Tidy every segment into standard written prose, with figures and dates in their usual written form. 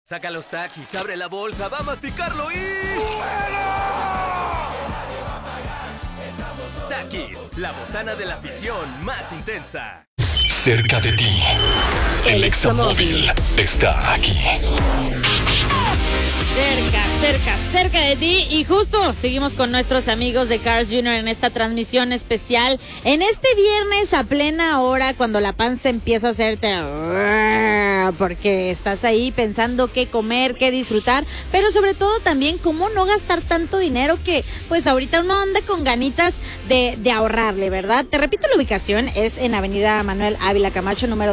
Saca los Takis, abre la bolsa, va a masticarlo y... Takis, la botana de la afición más intensa. Cerca de ti, el Examóvil está aquí. Cerca de ti. Y justo seguimos con nuestros amigos de Carl's Jr. en esta transmisión especial. En este viernes a plena hora, cuando la panza empieza a hacerte... porque estás ahí pensando qué comer, qué disfrutar, pero sobre todo también cómo no gastar tanto dinero que pues ahorita uno anda con ganitas de ahorrarle, ¿verdad? Te repito, la ubicación es en Avenida Manuel Ávila Camacho, número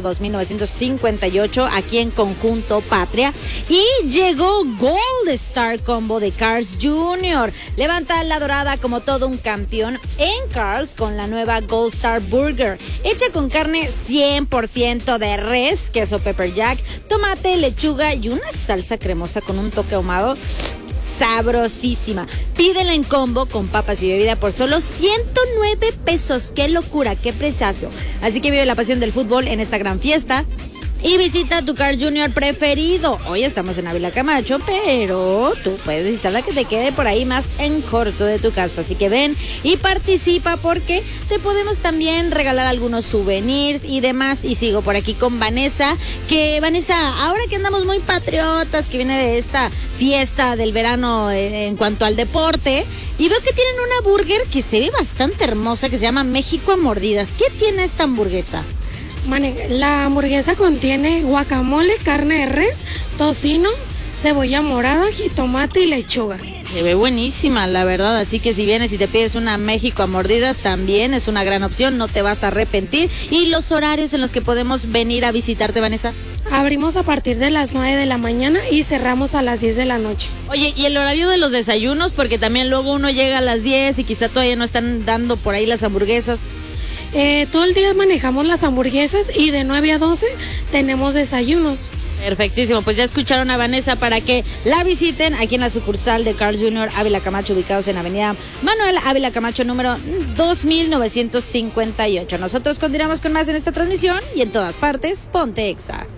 2958, aquí en Conjunto Patria. Y llegó Gold Star Combo de Carl's Jr. Levanta la dorada como todo un campeón en Carl's con la nueva Gold Star Burger, hecha con carne 100% de res, queso pepper jack, tomate, lechuga y una salsa cremosa con un toque ahumado sabrosísima. Pídela en combo con papas y bebida por solo 109 pesos. ¡Qué locura! ¡Qué presazo! Así que vive la pasión del fútbol en esta gran fiesta y visita tu Carl's Jr. preferido. Hoy estamos en Ávila Camacho, pero tú puedes visitar la que te quede por ahí más en corto de tu casa. Así que ven y participa porque te podemos también regalar algunos souvenirs y demás. Y sigo por aquí con Vanessa, que Vanessa, ahora que andamos muy patriotas, que viene de esta fiesta del verano en cuanto al deporte, y veo que tienen una burger que se ve bastante hermosa, que se llama México a mordidas. ¿Qué tiene esta hamburguesa? La hamburguesa contiene guacamole, carne de res, tocino, cebolla morada, jitomate y lechuga. Se ve buenísima, la verdad, así que si vienes y te pides una México a mordidas, también es una gran opción, no te vas a arrepentir. ¿Y los horarios en los que podemos venir a visitarte, Vanessa? Abrimos a partir de las 9 de la mañana y cerramos a las 10 de la noche. Oye, ¿y el horario de los desayunos? Porque también luego uno llega a las 10 y quizá todavía no están dando por ahí las hamburguesas. Todo el día manejamos las hamburguesas y de 9 a 12 tenemos desayunos. Perfectísimo, pues ya escucharon a Vanessa para que la visiten aquí en la sucursal de Carl's Jr. Ávila Camacho, ubicados en Avenida Manuel Ávila Camacho, número 2958. Nosotros continuamos con más en esta transmisión y en todas partes, ponte Exa.